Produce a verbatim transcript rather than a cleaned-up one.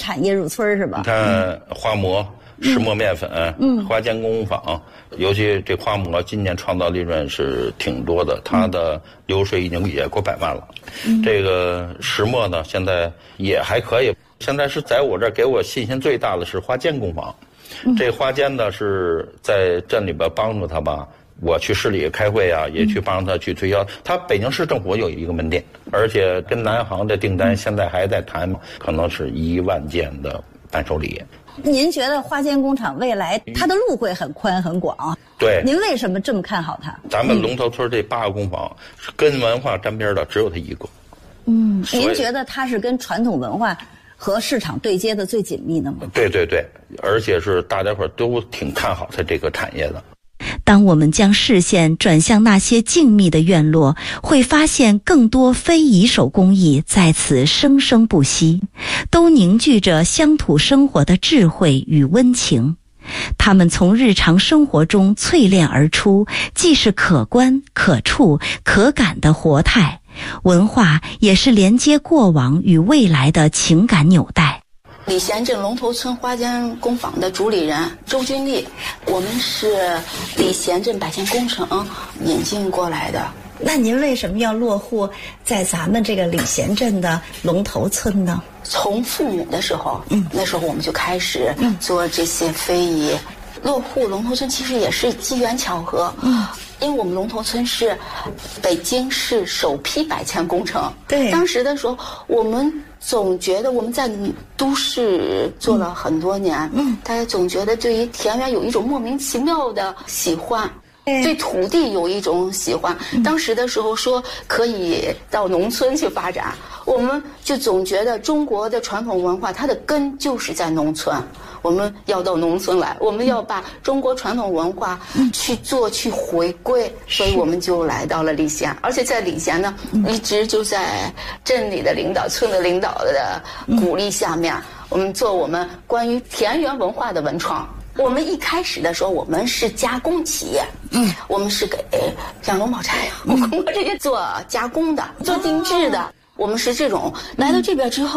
产业入村是吧？ 你看花馍、石磨面粉、嗯，花间工坊，尤其这花馍今年创造利润是挺多的，它的流水已经也过百万了。嗯、这个石磨呢，现在也还可以。现在是在我这儿给我信心最大的是花间工坊，嗯、这花间呢是在镇里边帮助他吧。我去市里开会啊，也去帮他去推销。他北京市政府有一个门店，而且跟南航的订单现在还在谈，可能是一万件的伴手礼。 您觉得花间工厂未来它的路会很宽很广？ 对。 您为什么这么看好它？ 咱们龙头村这八个工坊，跟文化沾边的只有它一个。 嗯，您觉得它是跟传统文化和市场对接的最紧密的吗？ 对对对，而且是大家伙都挺看好它这个产业的。 当我们将视线转向那些静谧的院落，会发现更多非遗手工艺在此生生不息，都凝聚着乡土生活的智慧与温情。它们从日常生活中淬炼而出，既是可观、可触、可感的活态，文化也是连接过往与未来的情感纽带。 礼贤镇龙头村花间工坊的主理人周军丽，我们是礼贤镇百钱工程引进过来的。 那您为什么要落户在咱们这个礼贤镇的龙头村呢？ 从父母的时候，嗯，那时候我们就开始做这些非遗。嗯、落户龙头村其实也是机缘巧合，嗯。因为我们龙头村是北京市首批百钱工程， 对， 当时的时候我们总觉得我们在都市做了很多年，嗯，大家总觉得对于田园有一种莫名其妙的喜欢，对土地有一种喜欢。嗯、当时的时候说可以到农村去发展，我们就总觉得中国的传统文化它的根就是在农村。我们要到农村来，我们要把中国传统文化去做、嗯、去回归，所以我们就来到了礼贤。而且在礼贤呢，嗯、一直就在镇里的领导、村的领导的鼓励下面，嗯、我们做我们关于田园文化的文创。我们一开始的时候，我们是加工企业，嗯，我们是给像龙宝柴、木工这些做加工的、做定制的，嗯、我们是这种。来到这边之后。